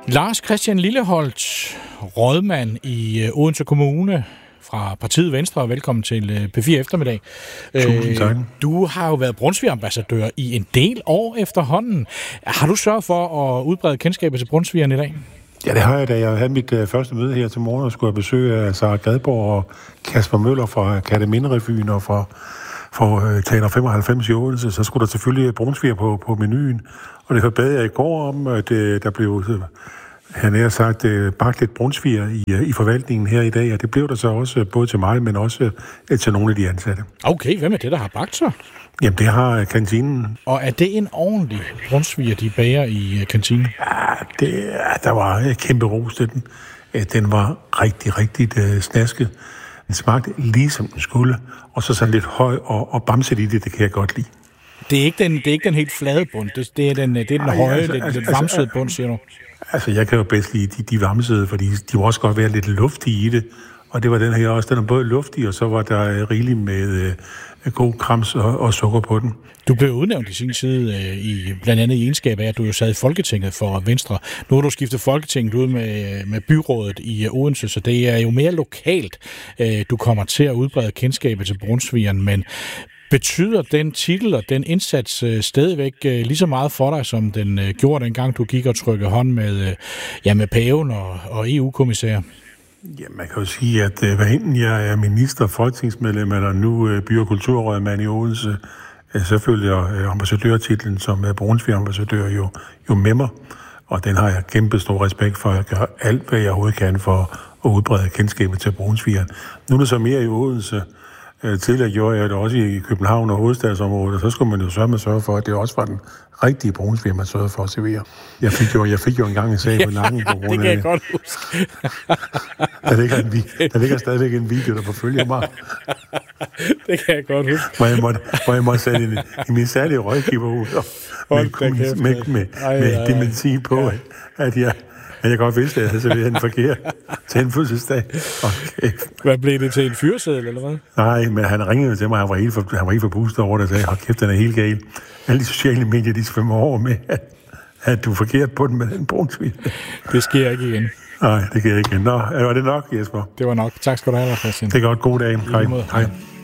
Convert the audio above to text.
Lars Christian Lilleholt, rådmand i Odense Kommune fra partiet Venstre, og velkommen til P4 Eftermiddag. Tusind tak. Du har jo været Brunsviger-ambassadør i en del år efterhånden. Har du sørget for at udbrede kendskabet til brunsvigeren i dag? Ja, det har jeg, da jeg havde mit første møde her til morgen, og skulle have besøg af Sara Gadborg og Kasper Møller fra Katteminde-revyen og fra Teater 95 i Odense, så skulle der selvfølgelig brunsviger på menuen. Og det forbad jeg i går om, at der blev, han har sagt, bagt lidt brunsviger i forvaltningen her i dag, og det blev der så også både til mig, men også til nogle af de ansatte. Okay, hvem er det, der har bagt så? Jamen, det har kantinen. Og er det en ordentlig brunsviger, de bager i kantinen? Ja, der var kæmpe ros til den. Den var rigtig snasket. Den smagte lige som den skulle, og så sådan lidt høj og bamset i det kan jeg godt lide. Det er ikke den helt flade bund, det er den høje, lidt vamsede bund, siger du? Altså, jeg kan jo bedst lide de vamsede, fordi de må også godt være lidt luftige i det, og det var den her også. Den er både luftig, og så var der rigeligt med god krams og sukker på den. Du blev udnævnt i sin tid, blandt andet i egenskab af, at du jo sad i Folketinget for Venstre. Nu har du skiftet Folketinget ud med byrådet i Odense, så det er jo mere lokalt, du kommer til at udbrede kendskabet til brunsvigeren, men betyder den titel og den indsats stadigvæk lige så meget for dig, som den gjorde dengang, du gik og trykkede hånd med paven og EU-kommissær? Ja, man kan jo sige, at hvad enten jeg er minister, folketingsmedlem eller nu by- og kulturrådmand i Odense, så følger ambassadørtitlen som brunsvigerambassadør jo med mig, og den har jeg kæmpe stor respekt for. Jeg gør alt, hvad jeg overhovedet kan for at udbrede kendskabet til brunsvigeren. Nu er det så mere i Odense. Tidligere gjorde jeg det også i København og hovedstadsområdet, og så skulle man jo sørge for, at det også var den rigtige brunsviger, man sørgede for at servere. Jeg fik jo engang en sag på nakken på grund af det kan jeg godt huske. Der ligger stadigvæk en video, der forfølger mig. Det kan jeg godt huske. Hvor jeg måtte sætte min særlige rådgiver ud med dementi på, at jeg godt vidste, at jeg havde serveret en forkert til en fødselsdag. Okay. Hvad blev det til en fyreseddel, eller hvad? Nej, men han ringede til mig, han var helt forpustet over det, og sagde, hold kæft, den er helt gal. Alle de sociale medier, de svømmer over med, at du er forkert på den med den brunsviger. Det sker ikke igen. Nej, det sker ikke igen. Nå, var det nok, Jesper? Det var nok. Tak skal du have, Christian. Det er godt. God dag. Hej.